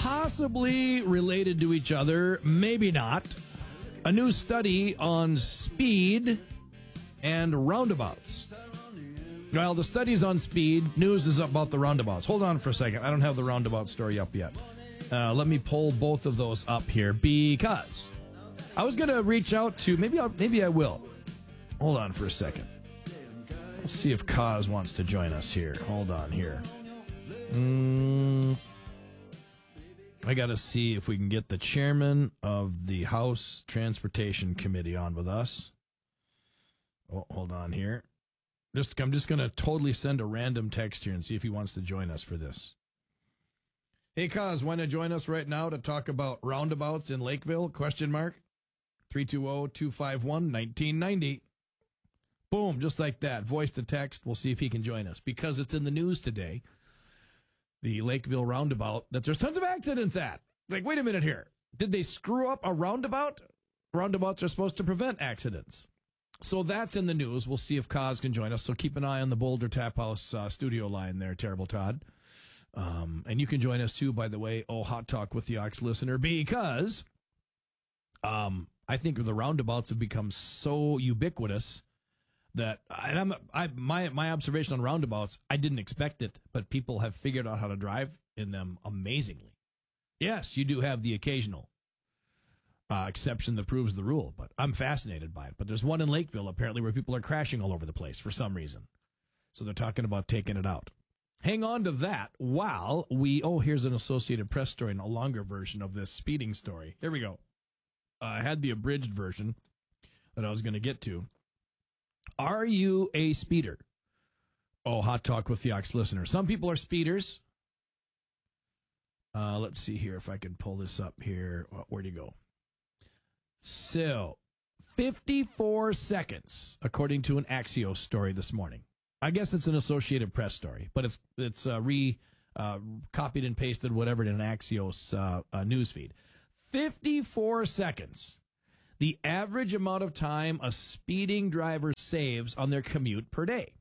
possibly related to each other, maybe not. A new study on speed and roundabouts. Well, the study's on speed. News is about the roundabouts. Hold on for a second. I don't have the roundabout story up yet. Let me pull both of those up here because I was going to reach out to, maybe I will. Hold on for a second. Let's see if Kaz wants to join us here. Hold on here. I got to see if we can get the chairman of the House Transportation Committee on with us. Oh, hold on here. I'm just going to totally send a random text here and see if he wants to join us for this. Hey, Kaz, want to join us right now to talk about roundabouts in Lakeville? ? 320-251-1990. Boom, just like that. Voice to text. We'll see if he can join us. Because it's in the news today, the Lakeville roundabout, that there's tons of accidents at. Like, wait a minute here. Did they screw up a roundabout? Roundabouts are supposed to prevent accidents. So that's in the news. We'll see if Kaz can join us. So keep an eye on the Boulder Tap House studio line there, Terrible Todd. And you can join us too, by the way, Hot Talk with the Ox listener, because I think the roundabouts have become so ubiquitous that, and my observation on roundabouts, I didn't expect it, but people have figured out how to drive in them amazingly. Yes, you do have the occasional exception that proves the rule, but I'm fascinated by it. But there's one in Lakeville, apparently, where people are crashing all over the place for some reason. So they're talking about taking it out. Hang on to that while here's an Associated Press story and a longer version of this speeding story. Here we go. I had the abridged version that I was going to get to. Are you a speeder? Hot Talk with the Ox listener. Some people are speeders. Let's see here if I can pull this up here. Where'd you go? So, 54 seconds, according to an Axios story this morning. I guess it's an Associated Press story, but it's copied and pasted, whatever, in an Axios newsfeed. 54 seconds. The average amount of time a speeding driver saves on their commute per day.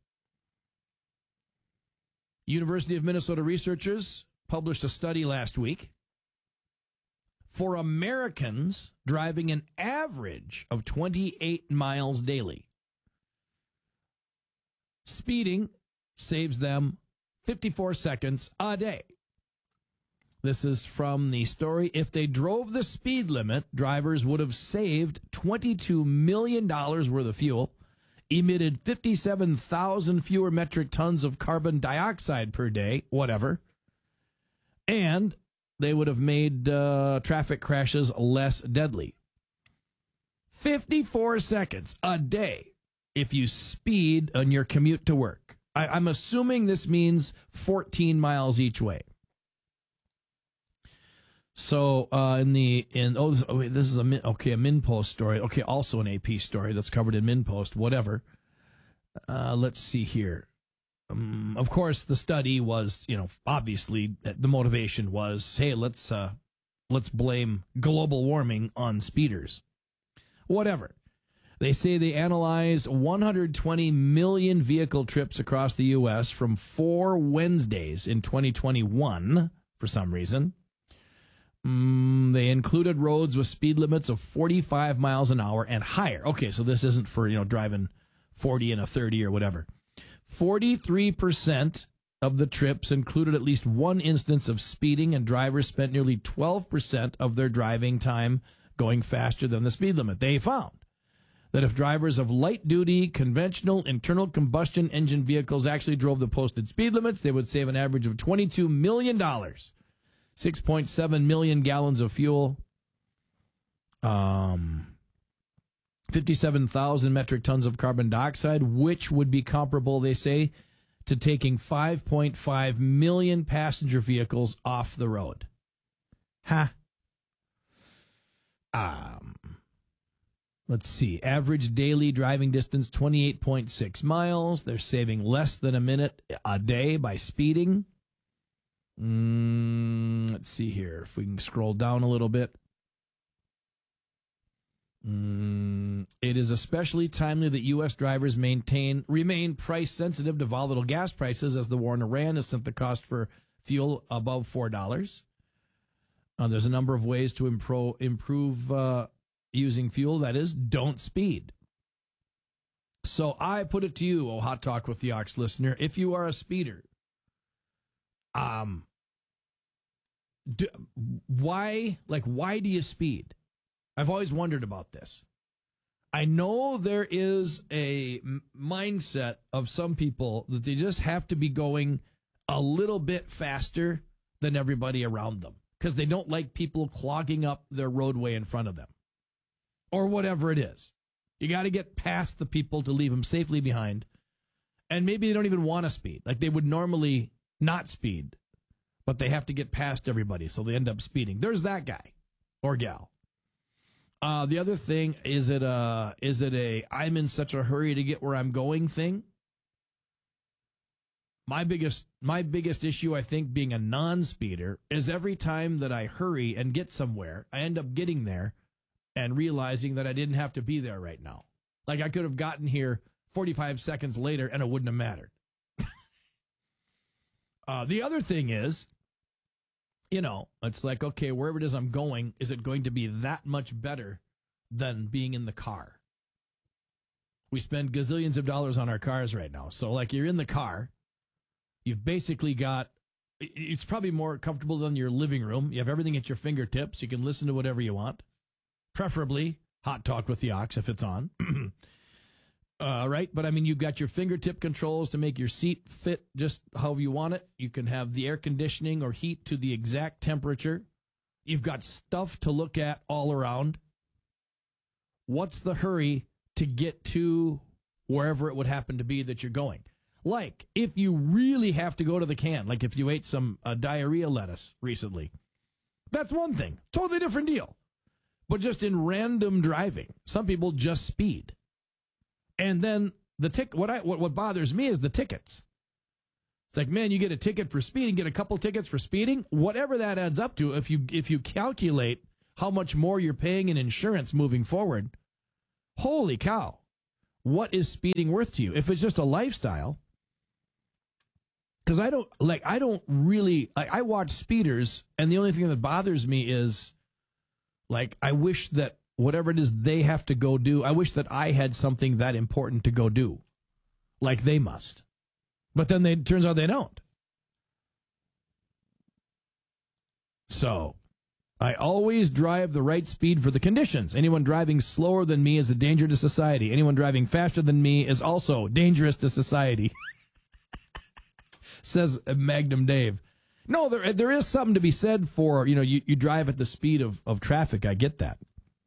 University of Minnesota researchers published a study last week. For Americans driving an average of 28 miles daily, speeding saves them 54 seconds a day. This is from the story. If they drove the speed limit, drivers would have saved $22 million worth of fuel, emitted 57,000 fewer metric tons of carbon dioxide per day, whatever, and they would have made traffic crashes less deadly. 54 seconds a day if you speed on your commute to work. I'm assuming this means 14 miles each way. So this is a MinPost story. Okay, also an AP story that's covered in MinPost. Whatever. Let's see here. Of course, the study was, obviously the motivation was, hey, let's blame global warming on speeders. Whatever. They say they analyzed 120 million vehicle trips across the U.S. from 4 Wednesdays in 2021 for some reason. They included roads with speed limits of 45 miles an hour and higher. Okay, so this isn't for, driving 40 and a 30 or whatever. 43% of the trips included at least one instance of speeding, and drivers spent nearly 12% of their driving time going faster than the speed limit. They found that if drivers of light-duty, conventional, internal combustion engine vehicles actually drove the posted speed limits, they would save an average of $22 million, 6.7 million gallons of fuel, 57,000 metric tons of carbon dioxide, which would be comparable, they say, to taking 5.5 million passenger vehicles off the road. Let's see. Average daily driving distance, 28.6 miles. They're saving less than a minute a day by speeding. Let's see here. If we can scroll down a little bit. It is especially timely that U.S. drivers remain price sensitive to volatile gas prices as the war in Iran has sent the cost for fuel above $4. There's a number of ways to improve using fuel. That is, don't speed. So I put it to you, oh Hot Talk with the Ox listener, if you are a speeder, why do you speed? I've always wondered about this. I know there is a mindset of some people that they just have to be going a little bit faster than everybody around them because they don't like people clogging up their roadway in front of them or whatever it is. You got to get past the people to leave them safely behind. And maybe they don't even want to speed. Like they would normally not speed, but they have to get past everybody, so they end up speeding. There's that guy or gal. The other thing, is it a I'm in such a hurry to get where I'm going thing? My biggest issue, I think, being a non-speeder, is every time that I hurry and get somewhere, I end up getting there and realizing that I didn't have to be there right now. Like I could have gotten here 45 seconds later and it wouldn't have mattered. The other thing is, it's like, okay, wherever it is I'm going, is it going to be that much better than being in the car? We spend gazillions of dollars on our cars right now. So like you're in the car, you've basically got, it's probably more comfortable than your living room. You have everything at your fingertips. You can listen to whatever you want. Preferably Hot Talk with the Ox if it's on. Right? But I mean, you've got your fingertip controls to make your seat fit just how you want it. You can have the air conditioning or heat to the exact temperature. You've got stuff to look at all around. What's the hurry to get to wherever it would happen to be that you're going? Like, if you really have to go to the can, like if you ate some diarrhea lettuce recently, that's one thing. Totally different deal. But just in random driving, some people just speed. And then what bothers me is the tickets. It's like, man, you get a ticket for speeding, get a couple tickets for speeding, whatever that adds up to. If you calculate how much more you're paying in insurance moving forward, holy cow, what is speeding worth to you? If it's just a lifestyle, because I watch speeders, and the only thing that bothers me is, like, I wish that whatever it is they have to go do, I wish that I had something that important to go do, like they must. But then it turns out they don't. So, I always drive the right speed for the conditions. Anyone driving slower than me is a danger to society. Anyone driving faster than me is also dangerous to society. Says Magnum Dave. No, there is something to be said for, you drive at the speed of traffic. I get that.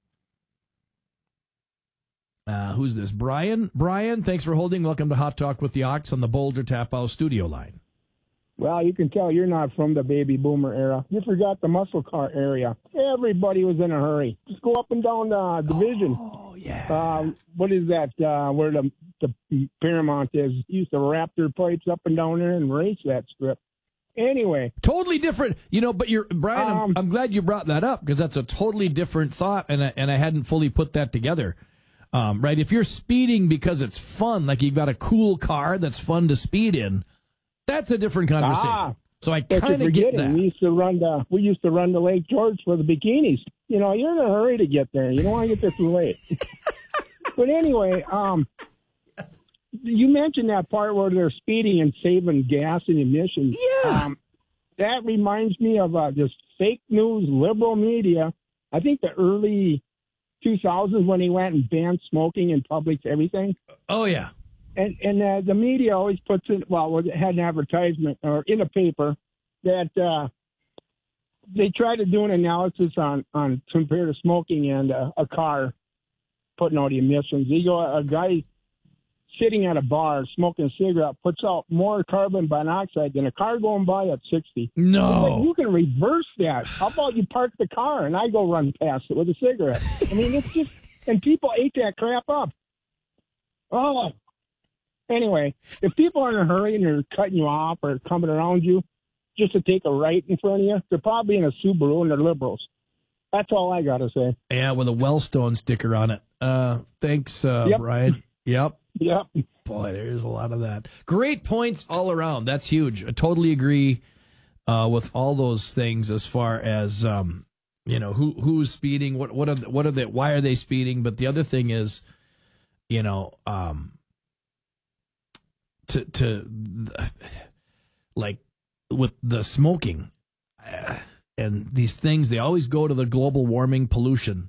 Who's this? Brian? Brian, thanks for holding. Welcome to Hot Talk with the Ox on the Boulder Tap House studio line. Well, you can tell you're not from the baby boomer era. You forgot the muscle car area. Everybody was in a hurry. Just go up and down the division. Oh, yeah. What is that? Where the Paramount is. Used to wrap their pipes up and down there and race that strip. Anyway. Totally different. But Brian, I'm glad you brought that up because that's a totally different thought, and I hadn't fully put that together. Right? If you're speeding because it's fun, like you've got a cool car that's fun to speed in, that's a different conversation. So I kind of get that. We used to run to Lake George for the bikinis. You're in a hurry to get there. You don't want to get there too late. But anyway, you mentioned that part where they're speeding and saving gas and emissions. Yeah. That reminds me of just fake news, liberal media. I think the early 2000s when he went and banned smoking in public, everything. Oh, yeah. And the media always puts it, it had an advertisement or in a paper that they try to do an analysis on compare to smoking and a car putting out the emissions. A guy sitting at a bar smoking a cigarette puts out more carbon monoxide than a car going by at 60. No. You can reverse that. How about you park the car and I go run past it with a cigarette? I mean, it's just, and people ate that crap up. Oh. Anyway, if people are in a hurry and they're cutting you off or coming around you just to take a right in front of you, they're probably in a Subaru and they're liberals. That's all I got to say. Yeah, with a Wellstone sticker on it. Thanks, Yep. Brian. Yep. Yep. Boy, there's a lot of that. Great points all around. That's huge. I totally agree. with all those things as far as who's speeding, what are they, why are they speeding? But the other thing is, like with the smoking and these things, they always go to the global warming pollution.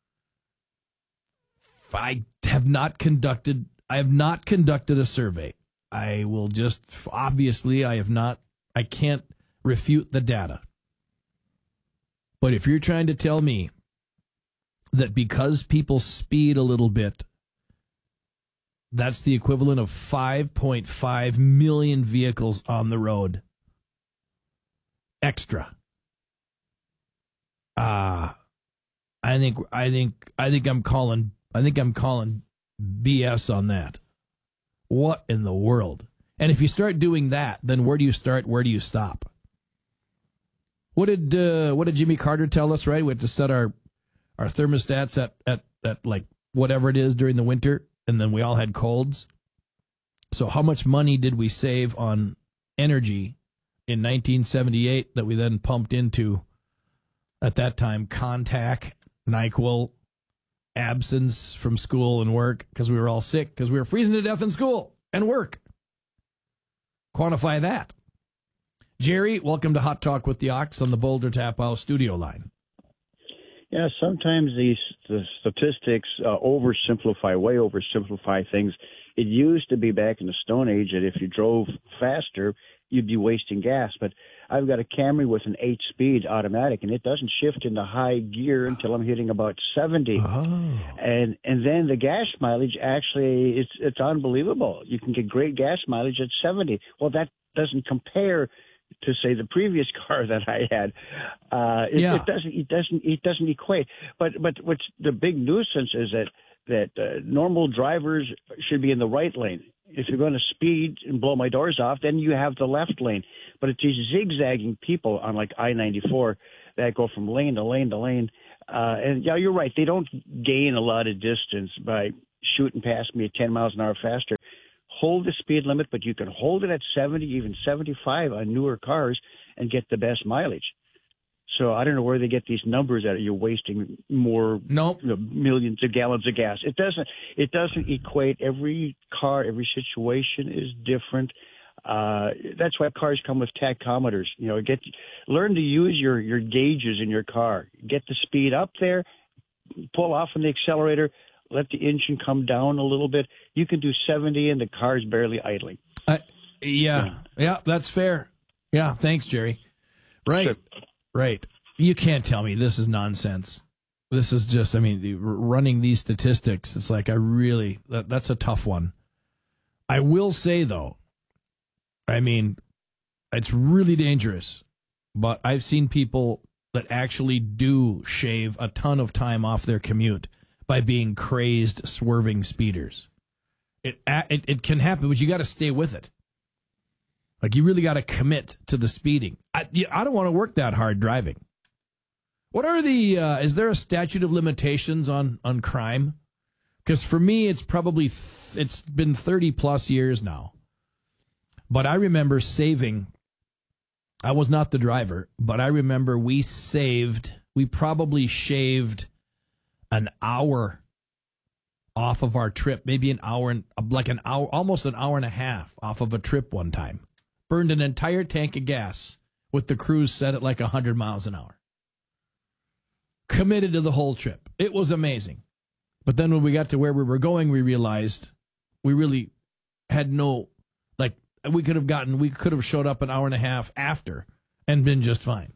I have not conducted a survey. I will just, obviously, I can't refute the data. But if you're trying to tell me that because people speed a little bit, that's the equivalent of 5.5 million vehicles on the road extra. I think I'm calling BS on that. What in the world? And if you start doing that, then where do you start? Where do you stop? What did Jimmy Carter tell us? Right, we have to set our thermostats at like whatever it is during the winter, and then we all had colds. So how much money did we save on energy in 1978 that we then pumped into, at that time, Contac, NyQuil, absence from school and work because we were all sick because we were freezing to death in school and work? Quantify that. Jerry, welcome to Hot Talk with the Ox on the Boulder Tap House studio line. Yeah, sometimes the statistics way oversimplify things. It used to be back in the Stone Age that if you drove faster, you'd be wasting gas. But I've got a Camry with an 8-speed automatic, and it doesn't shift into high gear until I'm hitting about 70. Oh. And then the gas mileage, actually, it's unbelievable. You can get great gas mileage at 70. Well, that doesn't compare to, say, the previous car that I had. It doesn't equate. But what's the big nuisance is that normal drivers should be in the right lane. If you're going to speed and blow my doors off, then you have the left lane. But it's these zigzagging people on like I-94 that go from lane to lane to lane. And yeah, you're right. They don't gain a lot of distance by shooting past me at 10 miles an hour faster. Hold the speed limit, but you can hold it at 70, even 75 on newer cars and get the best mileage. So I don't know where they get these numbers that you're wasting more millions of gallons of gas. It doesn't equate. Every car, every situation is different. That's why cars come with tachometers. Learn to use your gauges in your car. Get the speed up there, pull off on the accelerator, let the engine come down a little bit. You can do 70 and the car's barely idling. Yeah, that's fair. Yeah, thanks, Jerry. Right. Sure. Right. You can't tell me this is nonsense. This is just, running these statistics, it's like that's a tough one. I will say, though, it's really dangerous, but I've seen people that actually do shave a ton of time off their commute by being crazed, swerving speeders. It can happen, but you got to stay with it. Like, you really got to commit to the speeding. I don't want to work that hard driving. What are is there a statute of limitations on crime? Because for me, it's been 30 plus years now. But I remember saving, I was not the driver, but I remember we probably shaved an hour off of our trip, maybe an hour, almost an hour and a half off of a trip one time. Burned an entire tank of gas with the cruise set at like 100 miles an hour. Committed to the whole trip. It was amazing. But then when we got to where we were going, we realized we really had we could have showed up an hour and a half after and been just fine.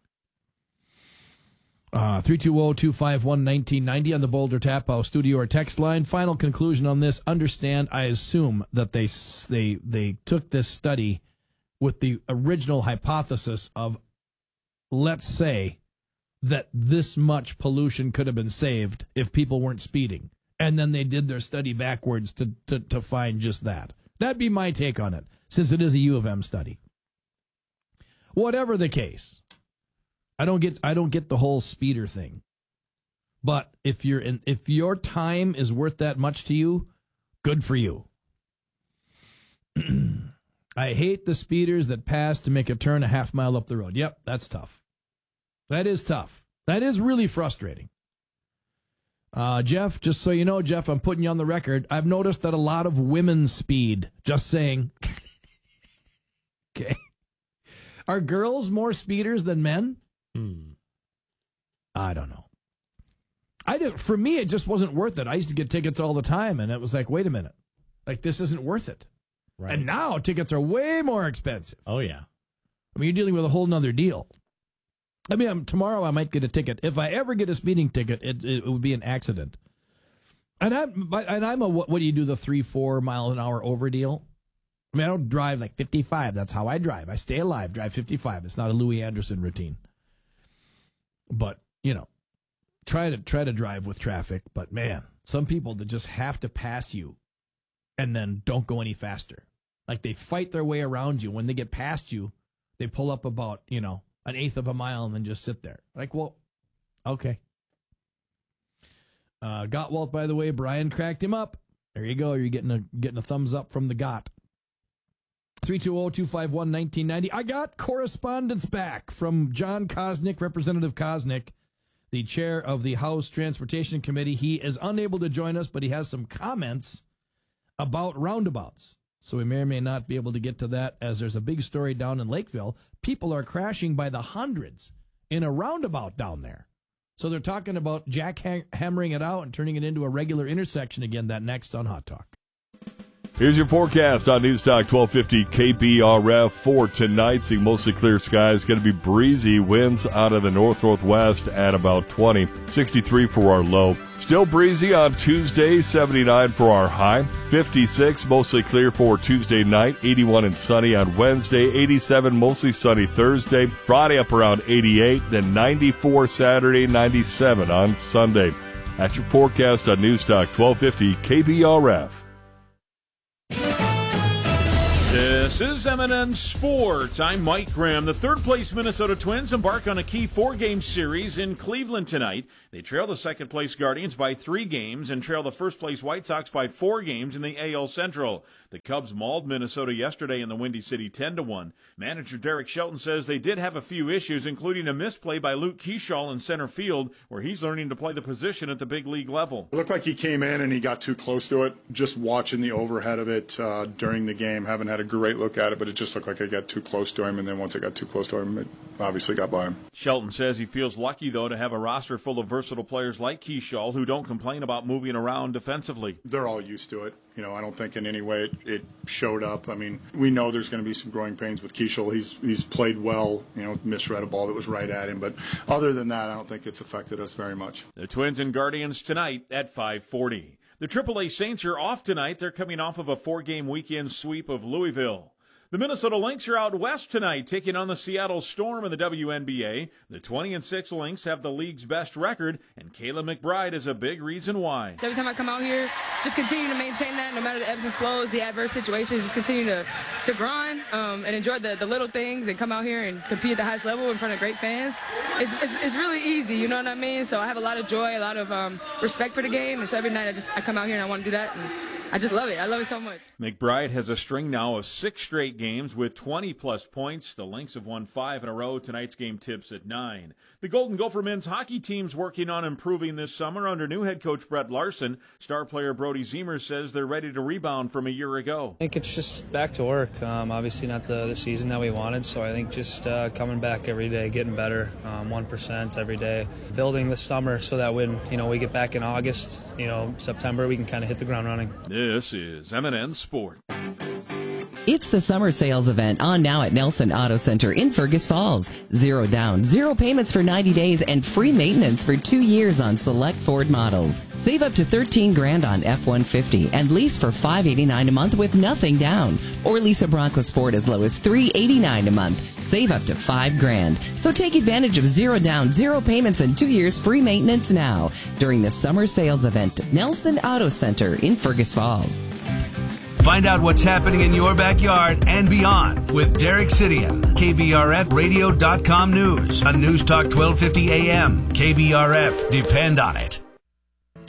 320-251-1990 on the Boulder Tap House studio or text line. Final conclusion on this. Understand, I assume that they took this study with the original hypothesis of, let's say, that this much pollution could have been saved if people weren't speeding. And then they did their study backwards to find just that. That'd be my take on it, since it is a U of M study. Whatever the case, I don't get the whole speeder thing. But if your time is worth that much to you, good for you. I hate the speeders that pass to make a turn a half mile up the road. Yep, that's tough. That is tough. That is really frustrating. Jeff, just so you know, Jeff, I'm putting you on the record. I've noticed that a lot of women speed. Just saying. Okay. Are girls more speeders than men? I don't know. For me, it just wasn't worth it. I used to get tickets all the time, and it was like, wait a minute. Like, this isn't worth it. Right. And now tickets are way more expensive. Oh, yeah. I mean, you're dealing with a whole nother deal. I mean, tomorrow I might get a ticket. If I ever get a speeding ticket, it would be an accident. And I'm a, what do you do, the 3-4 mile an hour over deal? I mean, I don't drive like 55. That's how I drive. I stay alive, drive 55. It's not a Louis Anderson routine. But, you know, try to drive with traffic. But, man, some people that just have to pass you and then don't go any faster. Like, they fight their way around you. When they get past you, they pull up about, you know, an eighth of a mile and then just sit there. Like, well, okay. Gottwalt, by the way, Brian cracked him up. There you go. You're getting a thumbs up from the Gott. 320-251-1990. I got correspondence back from John Kosnick, Representative Kosnick, the chair of the House Transportation Committee. He is unable to join us, but he has some comments about roundabouts. So we may or may not be able to get to that, as there's a big story down in Lakeville. People are crashing by the hundreds in a roundabout down there. So they're talking about jackhammering it out and turning it into a regular intersection again. That next on Hot Talk. Here's your forecast on Newstalk 1250 KBRF for tonight. Seeing mostly clear skies. Going to be breezy winds out of the north-northwest at about 20. 63 for our low. Still breezy on Tuesday, 79 for our high. 56, mostly clear for Tuesday night. 81 and sunny on Wednesday. 87, mostly sunny Thursday. Friday up around 88. Then 94 Saturday, 97 on Sunday. That's your forecast on Newstalk 1250 KBRF. This is M&N Sports. I'm Mike Graham. The third-place Minnesota Twins embark on a key 4-game series in Cleveland tonight. They trail the second-place Guardians by 3 games and trail the first-place White Sox by 4 games in the AL Central. The Cubs mauled Minnesota yesterday in the Windy City 10-1. Manager Derek Shelton says they did have a few issues, including a misplay by Luke Keeschall in center field, where he's learning to play the position at the big league level. It looked like he came in and he got too close to it. Just watching the overhead of it during the game, haven't had a great look at it, but it just looked like I got too close to him, and then once I got too close to him, it obviously got by him. Shelton says he feels lucky, though, to have a roster full of versatile players like Keeschall who don't complain about moving around defensively. They're all used to it. You know, I don't think in any way it showed up. I mean, we know there's going to be some growing pains with Keeschall. He's played well, you know, misread a ball that was right at him. But other than that, I don't think it's affected us very much. The Twins and Guardians tonight at 5:40. The AAA Saints are off tonight. They're coming off of a 4-game weekend sweep of Louisville. The Minnesota Lynx are out west tonight, taking on the Seattle Storm in the WNBA. The 20-6 Lynx have the league's best record, and Kayla McBride is a big reason why. Every time I come out here, just continue to maintain that, no matter the ebbs and flows, the adverse situations, just continue to grind and enjoy the little things and come out here and compete at the highest level in front of great fans. It's really easy, you know what I mean? So I have a lot of joy, a lot of respect for the game, and so every night I come out here and I want to do that, and I just love it. I love it so much. McBride has a string now of 6 straight games with 20-plus points. The Lynx have won 5 in a row. Tonight's game tips at 9. The Golden Gopher men's hockey team's working on improving this summer under new head coach Brett Larson. Star player Brody Zemer says they're ready to rebound from a year ago. I think it's just back to work. Obviously not the season that we wanted, so I think just coming back every day, getting better, 1% every day, building this summer so that when we get back in August, September, we can kind of hit the ground running. This is M&N Sport. It's the summer sales event on now at Nelson Auto Center in Fergus Falls. 0 down, 0 payments for 90 days, and free maintenance for 2 years on select Ford models. Save up to $13,000 on F-150 and lease for $589 a month with nothing down. Or lease a Bronco Sport as low as $389 a month. Save up to $5,000. So take advantage of 0 down, 0 payments, and 2 years free maintenance now during the summer sales event at Nelson Auto Center in Fergus Falls. Find out what's happening in your backyard and beyond with Derek Sidian. KBRFradio.com News on News Talk 1250 AM. KBRF. Depend on it.